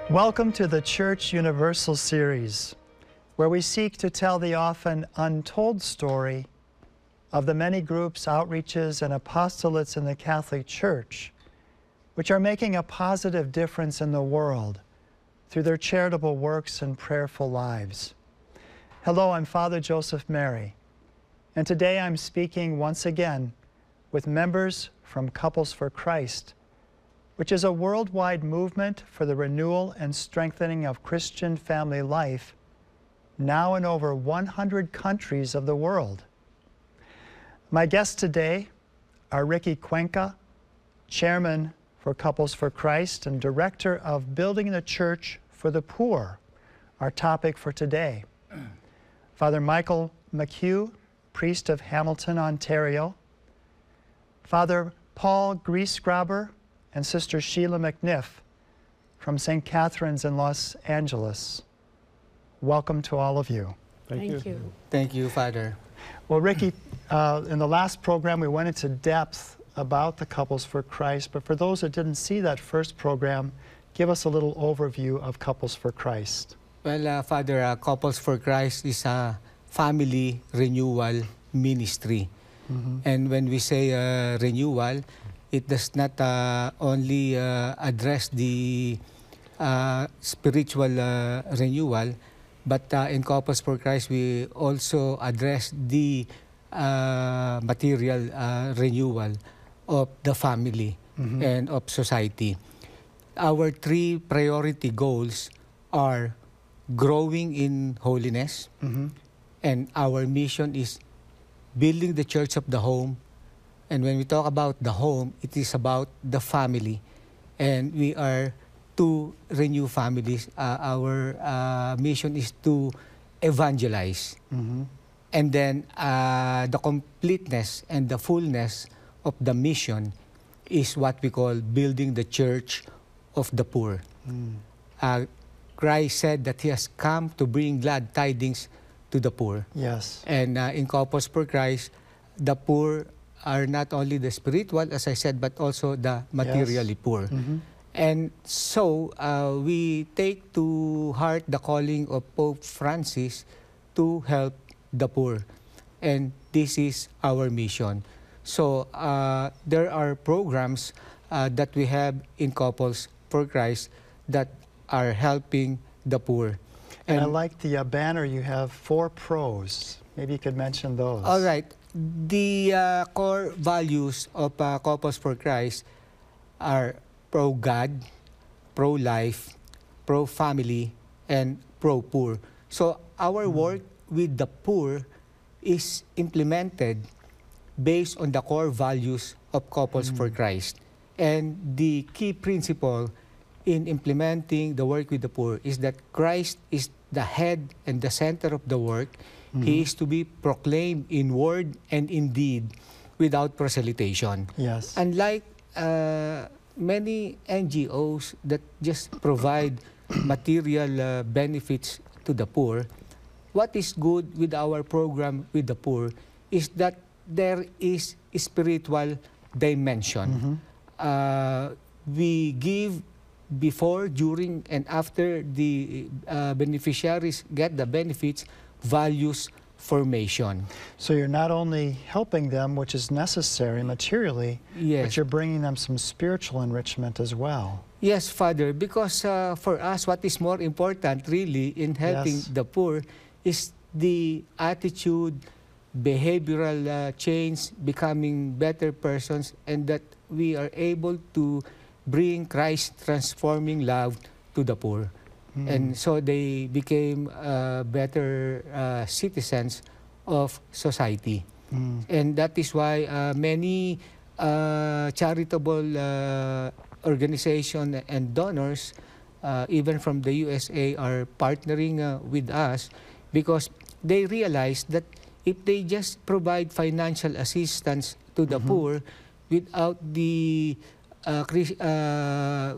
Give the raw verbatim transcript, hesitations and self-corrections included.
Welcome to the Church Universal series, where we seek to tell the often untold story of the many groups, outreaches, and apostolates in the Catholic Church, which are making a positive difference in the world through their charitable works and prayerful lives. Hello, I'm Father Joseph Mary, and today I'm speaking once again with members from Couples for Christ, which is a worldwide movement for the renewal and strengthening of Christian family life, now in over one hundred countries of the world. My guests today are Ricky Cuenca, Chairman for Couples for Christ and Director of Building the Church for the Poor, our topic for today. Father Michael McHugh, priest of Hamilton, Ontario. Father Paul Griesgraber and Sister Sheila McNiff from Saint Catherine's in Los Angeles. Welcome to all of you. Thank, Thank you. you. Thank you, Father. Well, Ricky, uh, in the last program we went into depth about the Couples for Christ, but for those that didn't see that first program, give us a little overview of Couples for Christ. Well, uh, Father, uh, Couples for Christ is a family renewal ministry. Mm-hmm. And when we say uh, renewal, it does not uh, only uh, address the uh, spiritual uh, renewal, but uh, in Couples for Christ, we also address the uh, material uh, renewal of the family mm-hmm. and of society. Our three priority goals are growing in holiness, mm-hmm. and our mission is building the church of the home. And when we talk about the home, it is about the family. And we are to renew families. Uh, our uh, mission is to evangelize. Mm-hmm. And then uh, the completeness and the fullness of the mission is what we call building the church of the poor. Mm. Uh, Christ said that he has come to bring glad tidings to the poor. Yes. And uh, in Couples for Christ, the poor are not only the spiritual, as I said, but also the materially yes. poor. Mm-hmm. And so uh, we take to heart the calling of Pope Francis to help the poor. And this is our mission. So uh, there are programs uh, that we have in Couples for Christ that are helping the poor. And, and I like the uh, banner you have, four pros. Maybe you could mention those. All right. The uh, core values of uh, Couples for Christ are pro-God, pro-life, pro-family, and pro-poor. So our mm. work with the poor is implemented based on the core values of Couples mm. for Christ. And the key principle in implementing the work with the poor is that Christ is the head and the center of the work. Mm-hmm. He is to be proclaimed in word and in deed without proselytation. Yes. Unlike uh, many N G Os that just provide material uh, benefits to the poor, what is good with our program with the poor is that there is a spiritual dimension. Mm-hmm. uh, we give before, during, and after the uh, beneficiaries get the benefits, values formation. So you're not only helping them, which is necessary materially, yes. but you're bringing them some spiritual enrichment as well. Yes, Father, because uh, for us, what is more important really in helping yes. the poor is the attitude, behavioral uh, change, becoming better persons, and that we are able to bring Christ transforming love to the poor. Mm. And so they became uh, better uh, citizens of society. Mm. And that is why uh, many uh, charitable uh, organizations and donors, uh, even from the U S A, are partnering uh, with us because they realize that if they just provide financial assistance to the mm-hmm. poor without the uh, uh,